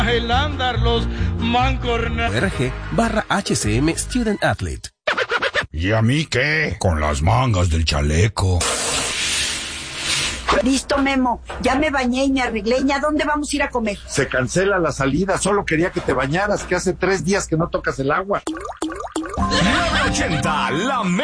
El andar los mancornas. RG/HCM Student Athlete. ¿Y a mí qué? Con las mangas del chaleco. Listo, Memo. Ya me bañé y me arreglé. ¿Y a dónde vamos a ir a comer? Se cancela la salida. Solo quería que te bañaras, que hace 3 días que no tocas el agua. 980, la